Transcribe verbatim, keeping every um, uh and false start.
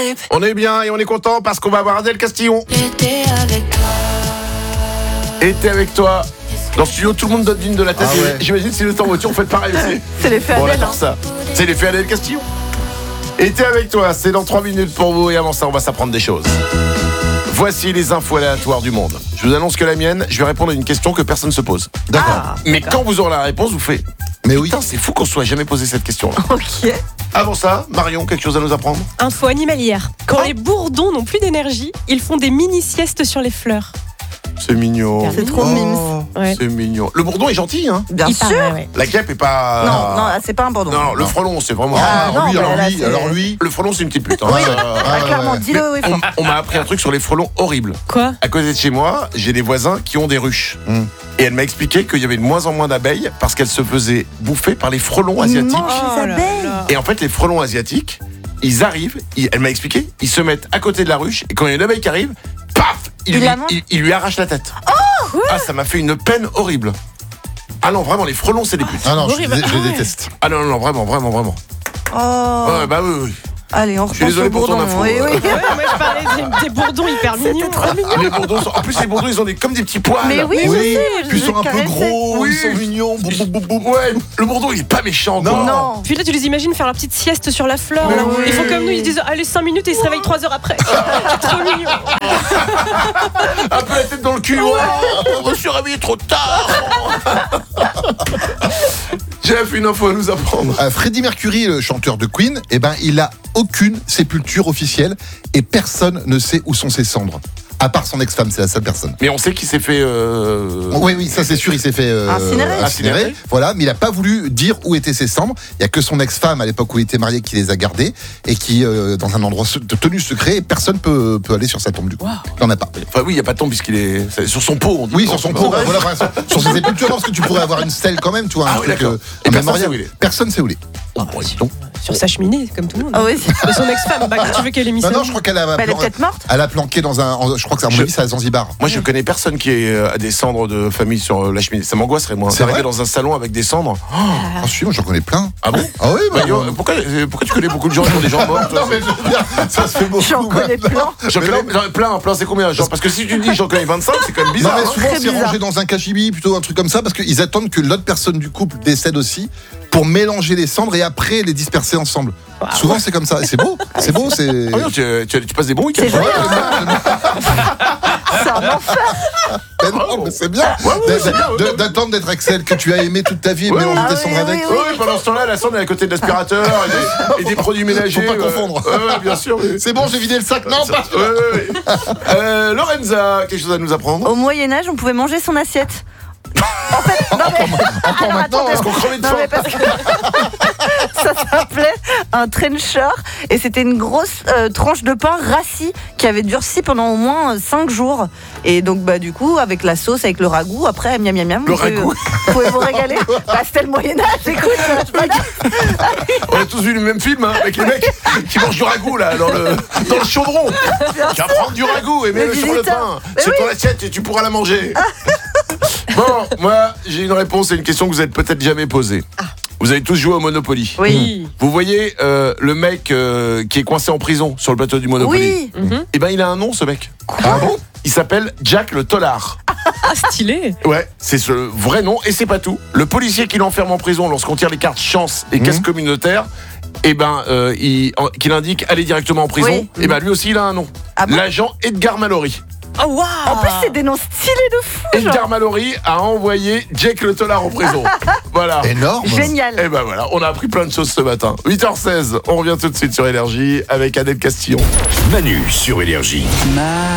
On est bien et on est content parce qu'on va avoir Adèle Castillon. J'étais avec toi. Été avec toi. Dans le studio, tout le monde donne digne de la tête. Ah ouais. J'imagine si vous êtes en voiture, vous faites pareil aussi. C'est l'effet Bon, on Adèle. adore ça. C'est l'effet Adèle Castillon. Été avec toi, c'est dans trois minutes pour vous. Et avant ça, on va s'apprendre des choses. Voici les infos aléatoires du monde. Je vous annonce que la mienne, je vais répondre à une question que personne ne se pose. D'accord. Ah, Mais d'accord. quand vous aurez la réponse, vous faites. Mais oui. Putain, c'est fou qu'on se soit jamais posé cette question-là. Ok. Avant ça, Marion, quelque chose à nous apprendre? Info animalière. Quand les bourdons n'ont plus d'énergie, ils font des mini-siestes sur les fleurs. C'est mignon. C'est trop mimes. Ouais. C'est mignon. Le bourdon est gentil, hein? Bien Il sûr. paraît, ouais. La guêpe est pas. Non, non, c'est pas un bourdon. Non, le frelon, c'est vraiment. Ah, non, lui, bah alors là, lui, c'est- alors lui. Le frelon, c'est une petite pute. Hein. Oui. Ça- Ah, ouais, clairement, ouais. dis-le, oui, on, fort. on m'a appris un truc sur les frelons horrible. Quoi? À côté de chez moi, j'ai des voisins qui ont des ruches. Mm. Et elle m'a expliqué qu'il y avait de moins en moins d'abeilles parce qu'elles se faisaient bouffer par les frelons asiatiques. Mange les Oh là abeilles. là. Et en fait, les frelons asiatiques, ils arrivent, ils- elle m'a expliqué, ils se mettent à côté de la ruche et quand il y a une abeille qui arrive, paf, il, Il lui, la mange il- il lui arrache la tête. Ah, ça m'a fait une peine horrible. Ah non, vraiment, les frelons, c'est des putes. Ah non, je, Horrible. les- je Ah les ouais. déteste. Ah non, non, non, vraiment, vraiment, vraiment. Oh. Ouais, bah oui, oui. Allez, on Je suis repense désolé au pour ton bourdon. info. Oui, oui. Ouais, moi je parlais des, des bourdons hyper mignons. trop mignon. Les bourdons sont- En plus, les bourdons, ils ont des, comme des petits poils. Mais oui, je sais. je Puis ils les sont un peu caressais. gros, Oui. ils sont mignons. Boum, boum, boum, boum. Ouais, le bourdon, il est pas méchant, quoi. Non. Non. Puis là, tu les imagines faire leur petite sieste sur la fleur. Mais là. oui. Ils font comme nous, ils se disent allez cinq minutes et ils se réveillent trois heures après. C'est trop mignon. Un peu la tête dans le cul. Oh, je me suis réveillé trop tard. Jeff, une info à nous apprendre. Euh, Freddie Mercury, le chanteur de Queen, eh ben, il a aucune sépulture officielle et personne ne sait où sont ses cendres. À part son ex-femme, c'est la seule personne. Mais on sait qu'il s'est fait. euh, Oui, oui, ça c'est sûr, il s'est fait euh, Incinérer. Incinérer. Voilà, mais il n'a pas voulu dire où étaient ses cendres. Il n'y a que son ex-femme à l'époque où il était marié qui les a gardées et qui, euh, dans un endroit se- de tenu secret, et personne peut peut aller sur sa tombe du coup. Il n'en a pas. Enfin, oui, il n'y a pas de tombe puisqu'il est. C'est sur son pot, on dit. Oui, Non, sur son c'est pot, pas- voilà, voilà, sur, sur ses épultures, parce que tu pourrais avoir une stèle quand même, tu vois, un Ah oui, truc, d'accord. euh, Et un personne mémorial. sait où il est. Personne sait où il est. Oh, bon, dis donc. Sur sa cheminée, comme tout le monde. Ah oui. Mais son ex-femme, bah, tu veux qu'elle ait mis Non, ça non, où? je crois qu'elle a, Bah, elle est peut-être morte. elle a planqué dans un, en- je crois que c'est à mon Je- avis, c'est à Zanzibar. Moi, je connais personne qui est, euh, a des cendres de famille sur euh, la cheminée. Ça m'angoisserait, moi. C'est D'arriver vrai dans un salon avec des cendres. Oh, Ah, si, moi j'en connais plein. ah bon? Ah oui, bah, Bah, yo, pourquoi, euh, pourquoi tu connais beaucoup de gens qui ont des gens morts, toi? non, mais je veux dire, ça se fait beaucoup. J'en connais maintenant. plein. J'en Mais connais non, j'en- plein, plein, c'est combien? Genre, parce que si tu dis j'en connais vingt-cinq, c'est quand même Non, bizarre. mais hein. souvent Très c'est bizarre. rangé dans un cachibi, plutôt un truc comme ça, parce qu'ils attendent que l'autre personne du couple décède aussi pour mélanger les cendres et après les disperser ensemble. Souvent c'est comme ça. Et c'est beau, c'est beau, c'est. Ah non, tu, tu- tu passes des bons week-ends. C'est Ouais, joli. ouais, C'est un enfer. Mais non, mais c'est bien ouais, ouais, c'est bien, ouais, De- ouais. d'attendre d'être avec celle que tu as aimée toute ta vie et Ouais, mélanger ouais. tes Ah cendres oui, avec. oui, Ouais, pendant ce temps-là, la sonde est à côté de l'aspirateur et, des, et des produits ménagers. Faut pas euh, confondre. Ouais, ouais, bien sûr. oui. C'est bon, j'ai vidé le sac. Non, Ça- pas. ouais, ouais, ouais. Euh, Lorenza, quelque chose à nous apprendre? Au Moyen-Âge, on pouvait manger son assiette. En fait, non mais. Encore Alors, maintenant, attendez. Parce qu'on crevait de Non, faim. mais parce que ça s'appelait un trencher et c'était une grosse euh, tranche de pain rassis qui avait durci pendant au moins cinq jours. Et donc, bah, du coup, avec la sauce, avec le ragoût, après, miam miam miam. Le vous pouvez- ragoût. Vous pouvez vous régaler. Bah, c'était le Moyen-Âge, écoute. je m'adapte. On a tous vu le même film, hein, avec les mecs qui mangent du ragoût, là, dans le, dans le chaudron. Tu vas prendre du ragoût et mets-le Mais sur le visiteur. pain. Mais C'est oui. ton assiette et tu pourras la manger. Bon, moi, j'ai une réponse à une question que vous n'avez peut-être jamais posée. Vous avez tous joué au Monopoly. Oui. Vous voyez euh, le mec euh, qui est coincé en prison sur le plateau du Monopoly. Oui. Mhm. Eh ben, il a un nom, ce mec. Ah bon? Il s'appelle Jack le Tolard. Ah, stylé. Ouais, c'est ce vrai nom et c'est pas tout. Le policier qui l'enferme en prison lorsqu'on tire les cartes chance et caisse communautaire, eh ben, euh, il, en- qu'il indique aller directement en prison, Oui. eh ben, lui aussi il a un nom. Ah bon L'agent Edgar Mallory. Oh, waouh. En plus, c'est des noms stylés de fou. genre. Edgar Mallory a envoyé Jack le Tolard en prison. Voilà. Énorme. Génial. Et ben voilà, on a appris plein de choses ce matin. huit heures seize, on revient tout de suite sur Énergie avec Adèle Castillon. Manu sur Énergie.